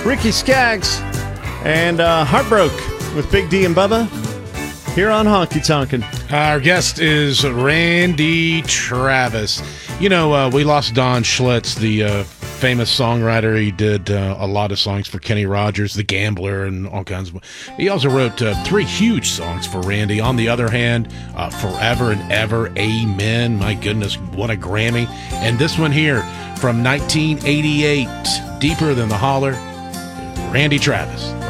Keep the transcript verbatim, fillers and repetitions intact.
Ricky Skaggs and uh, Heartbroke with Big D and Bubba here on Honky Tonkin'. Our guest is Randy Travis. You know, uh, we lost Don Schlitz, the uh, famous songwriter. He did uh, a lot of songs for Kenny Rogers, The Gambler, and all kinds of... He also wrote uh, three huge songs for Randy. On the other hand, uh, Forever and Ever, Amen. My goodness, what a Grammy. And this one here from nineteen eighty-eight, Deeper Than the Holler, Randy Travis.